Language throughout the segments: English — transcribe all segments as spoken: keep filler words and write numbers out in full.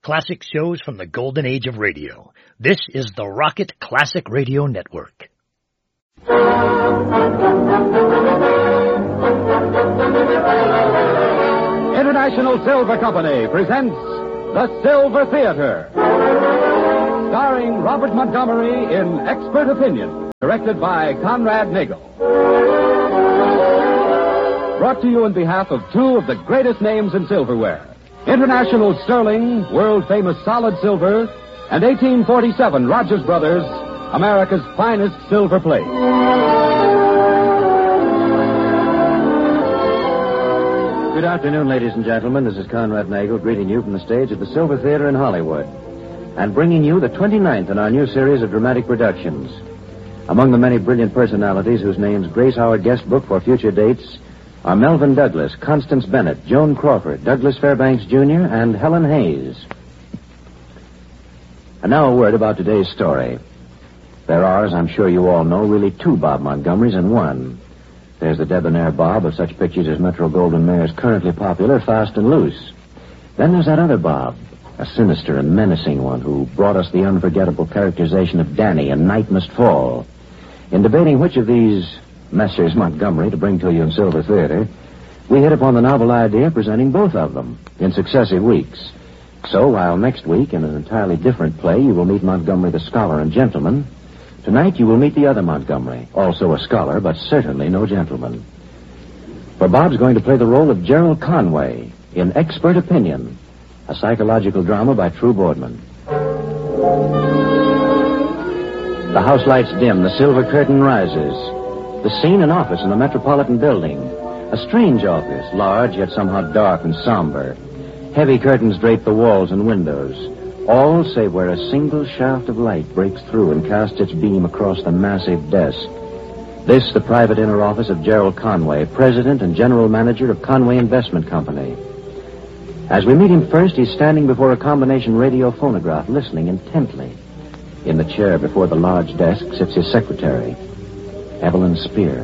classic shows from the golden age of radio. This is the Rocket Classic Radio Network. International Silver Company presents The Silver Theater, starring Robert Montgomery in Expert Opinion, directed by Conrad Nagel. Brought to you on behalf of two of the greatest names in silverware, International Sterling, world-famous solid silver, and eighteen forty-seven Rogers Brothers, America's finest silver plate. Good afternoon, ladies and gentlemen. This is Conrad Nagel greeting you from the stage of the Silver Theater in Hollywood and bringing you the twenty-ninth in our new series of dramatic productions. Among the many brilliant personalities whose names grace our guest book for future dates are Melvyn Douglas, Constance Bennett, Joan Crawford, Douglas Fairbanks Junior, and Helen Hayes. And now a word about today's story. There are, as I'm sure you all know, really two Bob Montgomerys in one. There's the debonair Bob of such pictures as Metro-Goldwyn-Mayer's currently popular Fast and Loose. Then there's that other Bob, a sinister and menacing one who brought us the unforgettable characterization of Danny in Night Must Fall. In debating which of these Messrs. Montgomery to bring to you in Silver Theater, we hit upon the novel idea of presenting both of them in successive weeks. So, while next week, in an entirely different play, you will meet Montgomery the scholar and gentleman, tonight you will meet the other Montgomery, also a scholar, but certainly no gentleman. For Bob's going to play the role of Gerald Conway in Expert Opinion, a psychological drama by True Boardman. The house lights dim, the silver curtain rises. The scene, an office in a metropolitan building. A strange office, large yet somehow dark and somber. Heavy curtains drape the walls and windows, all save where a single shaft of light breaks through and casts its beam across the massive desk. This, the private inner office of Gerald Conway, president and general manager of Conway Investment Company. As we meet him first, he's standing before a combination radio phonograph, listening intently. In the chair before the large desk sits his secretary, Evelyn Spear.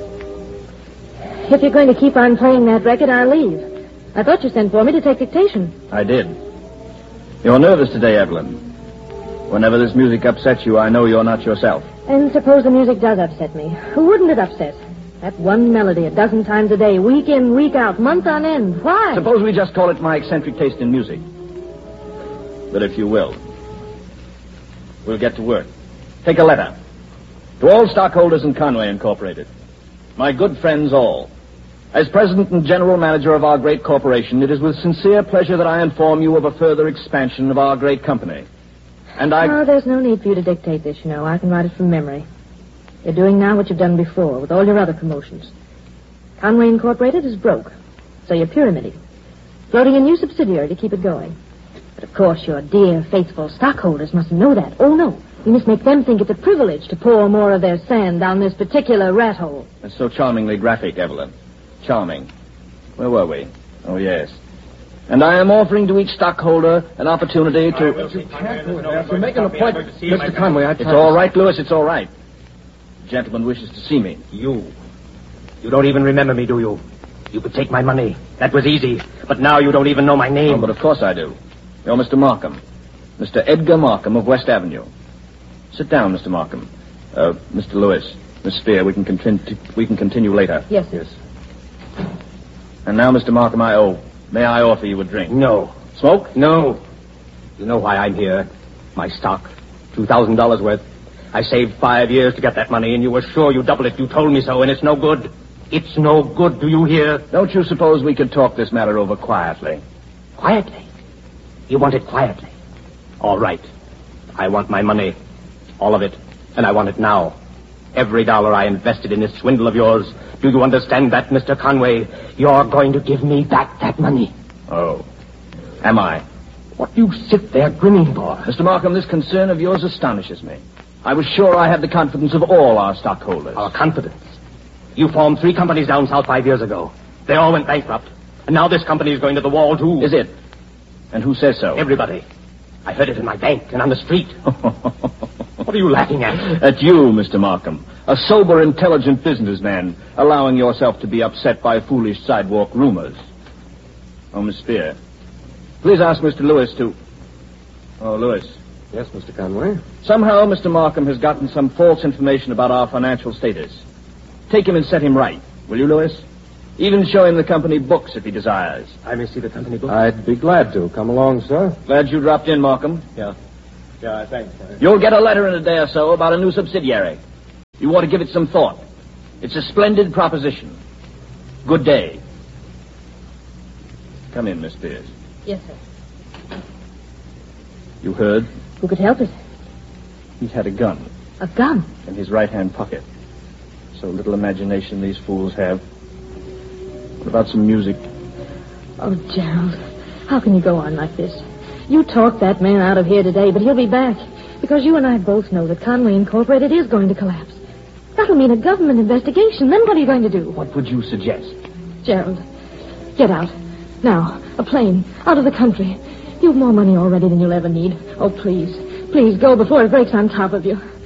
If you're going to keep on playing that record, I'll leave. I thought you sent for me to take dictation. I did. You're nervous today, Evelyn. Whenever this music upsets you, I know you're not yourself. And suppose the music does upset me. Who wouldn't it upset? That one melody a dozen times a day, week in, week out, month on end. Why? Suppose we just call it my eccentric taste in music. But if you will, we'll get to work. Take a letter. To all stockholders in Conway Incorporated. My good friends all. As president and general manager of our great corporation, it is with sincere pleasure that I inform you of a further expansion of our great company. And I... Oh, there's no need for you to dictate this, you know. I can write it from memory. You're doing now what you've done before with all your other promotions. Conway Incorporated is broke, so you're pyramiding. Floating a new subsidiary to keep it going. But of course your dear, faithful stockholders mustn't know that. Oh, no. You must make them think it's a privilege to pour more of their sand down this particular rat hole. That's so charmingly graphic, Evelyn. Charming. Where were we? Oh, yes. And I am offering to each stockholder an opportunity to... We're making a point, Mister Conway. I it's all right, Lewis, it's all right. The gentleman wishes to see me. You. You don't even remember me, do you? You could take my money. That was easy. But now you don't even know my name. Oh, but of course I do. You're Mister Markham. Mister Edgar Markham of West Avenue. Sit down, Mister Markham. Uh, Mister Lewis, Miss Spear, we can, continue, we can continue later. Yes, yes. And now, Mister Markham, I owe. May I offer you a drink? No. Smoke? No. You know why I'm here. My stock. two thousand dollars worth. I saved five years to get that money, and you were sure you'd double it. You told me so, and it's no good. It's no good, do you hear? Don't you suppose we could talk this matter over quietly? Quietly? You want it quietly? All right. I want my money. All of it. And I want it now. Every dollar I invested in this swindle of yours. Do you understand that, Mister Conway? You're going to give me back that money. Oh. Am I? What do you sit there grinning for? Mister Markham, this concern of yours astonishes me. I was sure I had the confidence of all our stockholders. Our confidence? You formed three companies down south five years ago. They all went bankrupt. And now this company is going to the wall, too. Is it? And who says so? Everybody. I heard it in my bank and on the street. What are you laughing at? At you, Mister Markham. A sober, intelligent businessman, allowing yourself to be upset by foolish sidewalk rumors. Oh, Miss Spear, please ask Mister Lewis to... Oh, Lewis. Yes, Mister Conway? Somehow Mister Markham has gotten some false information about our financial status. Take him and set him right, will you, Lewis? Even show him the company books if he desires. I may see the company book? I'd be glad to. Come along, sir. Glad you dropped in, Markham. Yeah. Yeah, thanks. Sir. You'll get a letter in a day or so about a new subsidiary. You want to give it some thought. It's a splendid proposition. Good day. Come in, Miss Pierce. Yes, sir. You heard? Who could help it? He had a gun A gun? in his right-hand pocket. So little imagination these fools have. What about some music? Oh, Gerald, how can you go on like this? You talked that man out of here today, but he'll be back. Because you and I both know that Conway Incorporated is going to collapse. That'll mean a government investigation. Then what are you going to do? What would you suggest? Gerald, get out. Now, a plane, out of the country. You've more money already than you'll ever need. Oh, please, please go before it breaks on top of you.